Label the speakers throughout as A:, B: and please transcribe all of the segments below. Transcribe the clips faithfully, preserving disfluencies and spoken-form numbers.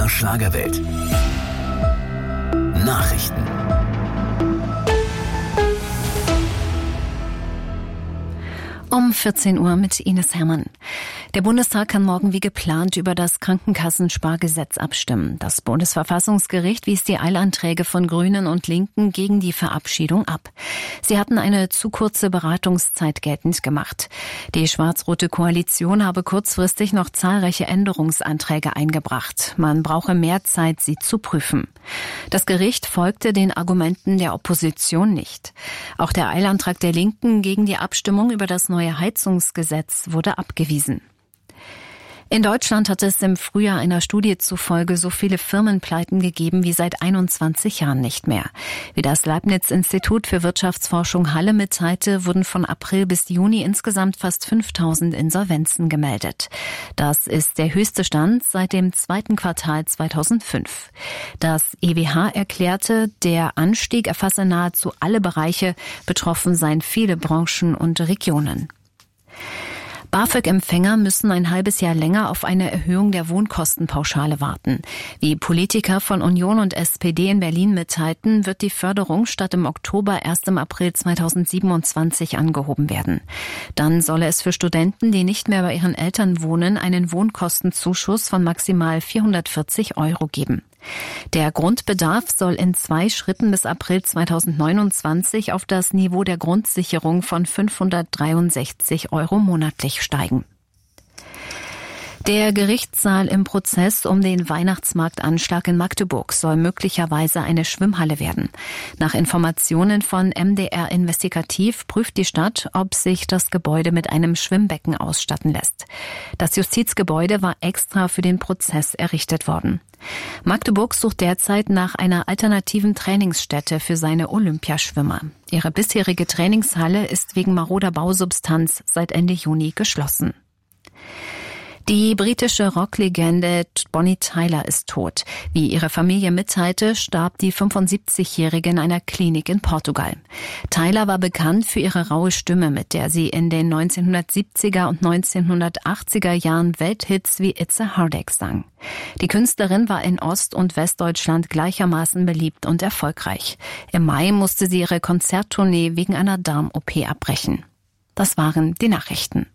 A: R Schlagerwelt. Nachrichten.
B: Um vierzehn Uhr mit Ines Herrmann. Der Bundestag kann morgen wie geplant über das Krankenkassenspargesetz abstimmen. Das Bundesverfassungsgericht wies die Eilanträge von Grünen und Linken gegen die Verabschiedung ab. Sie hatten eine zu kurze Beratungszeit geltend gemacht. Die schwarz-rote Koalition habe kurzfristig noch zahlreiche Änderungsanträge eingebracht. Man brauche mehr Zeit, sie zu prüfen. Das Gericht folgte den Argumenten der Opposition nicht. Auch der Eilantrag der Linken gegen die Abstimmung über das neue Heizungsgesetz wurde abgewiesen. In Deutschland hat es im Frühjahr einer Studie zufolge so viele Firmenpleiten gegeben wie seit einundzwanzig Jahren nicht mehr. Wie das Leibniz-Institut für Wirtschaftsforschung Halle mitteilte, wurden von April bis Juni insgesamt fast fünftausend Insolvenzen gemeldet. Das ist der höchste Stand seit dem zweiten Quartal zweitausendfünf. Das E W H erklärte, der Anstieg erfasse nahezu alle Bereiche, betroffen seien viele Branchen und Regionen. BAföG-Empfänger müssen ein halbes Jahr länger auf eine Erhöhung der Wohnkostenpauschale warten. Wie Politiker von Union und S P D in Berlin mitteilten, wird die Förderung statt im Oktober erst im April zweitausendsiebenundzwanzig angehoben werden. Dann solle es für Studenten, die nicht mehr bei ihren Eltern wohnen, einen Wohnkostenzuschuss von maximal vierhundertvierzig Euro geben. Der Grundbedarf soll in zwei Schritten bis April zweitausendneunundzwanzig auf das Niveau der Grundsicherung von fünfhundertdreiundsechzig Euro monatlich steigen. Der Gerichtssaal im Prozess um den Weihnachtsmarktanschlag in Magdeburg soll möglicherweise eine Schwimmhalle werden. Nach Informationen von M D R Investigativ prüft die Stadt, ob sich das Gebäude mit einem Schwimmbecken ausstatten lässt. Das Justizgebäude war extra für den Prozess errichtet worden. Magdeburg sucht derzeit nach einer alternativen Trainingsstätte für seine Olympiaschwimmer. Ihre bisherige Trainingshalle ist wegen maroder Bausubstanz seit Ende Juni geschlossen. Die britische Rocklegende Bonnie Tyler ist tot. Wie ihre Familie mitteilte, starb die fünfundsiebzigjährige in einer Klinik in Portugal. Tyler war bekannt für ihre raue Stimme, mit der sie in den neunzehnhundertsiebziger und neunzehnhundertachtziger Jahren Welthits wie It's a Heartache sang. Die Künstlerin war in Ost- und Westdeutschland gleichermaßen beliebt und erfolgreich. Im Mai musste sie ihre Konzerttournee wegen einer Darm-O P abbrechen. Das waren die Nachrichten.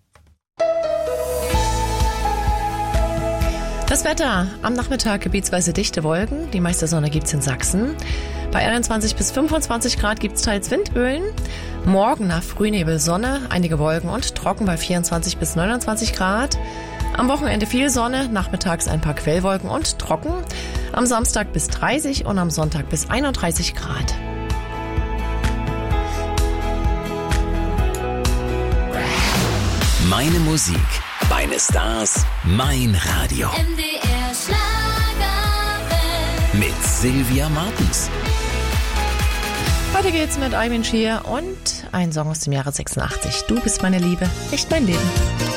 C: Das Wetter. Am Nachmittag gebietsweise dichte Wolken. Die meiste Sonne gibt's in Sachsen. Bei einundzwanzig bis fünfundzwanzig Grad gibt's teils Windböen. Morgen nach Frühnebel Sonne, einige Wolken und trocken bei vierundzwanzig bis neunundzwanzig Grad. Am Wochenende viel Sonne, nachmittags ein paar Quellwolken und trocken. Am Samstag bis dreißig und am Sonntag bis einunddreißig Grad.
A: Meine Musik. Meine Stars, mein Radio.
D: M D R Schlagerwelt.
A: Mit Sylvia Martens.
C: Heute geht's mit Armin Schier und ein Song aus dem Jahre sechsundachtzig. Du bist meine Liebe, nicht mein Leben.